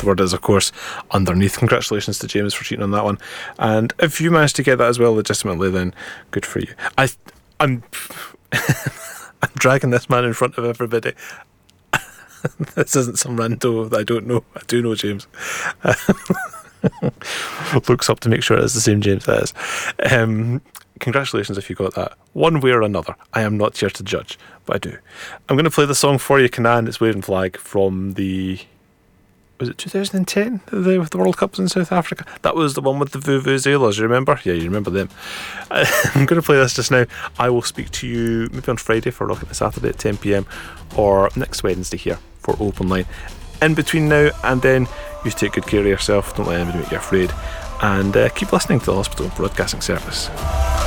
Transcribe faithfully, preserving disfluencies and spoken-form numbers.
word is, of course, underneath. Congratulations to James for cheating on that one. And if you managed to get that as well legitimately, then good for you. I, I'm, I'm dragging this man in front of everybody. This isn't some rando that I don't know. I do know James. Looks up to make sure it's the same James that is. Um, congratulations if you got that. One way or another. I am not here to judge, but I do. I'm going to play the song for you, Canaan. It's Waving Flag from the... Was it twenty ten? The, the World Cup was in South Africa. That was the one with the Vuvuzelas, you remember? Yeah, you remember them. I'm going to play this just now. I will speak to you maybe on Friday for Rocket Saturday at ten p.m. or next Wednesday here for Open Line. In between now and then, you take good care of yourself. Don't let anybody make you afraid. And uh, keep listening to the Hospital Broadcasting Service.